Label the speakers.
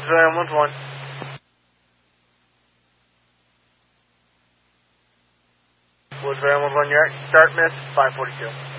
Speaker 1: Woodsville 1-1. Woodsville 1-1, you're at start miss, 542.